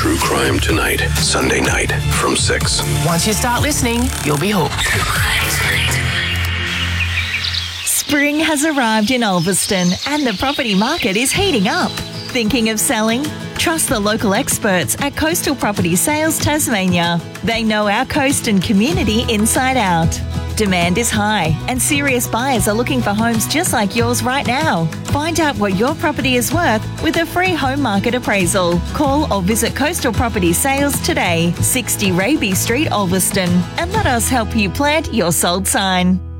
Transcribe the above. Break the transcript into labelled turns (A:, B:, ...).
A: True Crime Tonight, Sunday night from 6.
B: Once you start listening, you'll be hooked.
C: Spring has arrived in Ulverston and the property market is heating up. Thinking of selling? Trust the local experts at Coastal Property Sales Tasmania. They know our coast and community inside out. Demand is high and serious buyers are looking for homes just like yours right now. Find out what your property is worth with a free home market appraisal. Call or visit Coastal Property Sales today, 60 Raby Street, Ulverston, and let us help you plant your sold sign.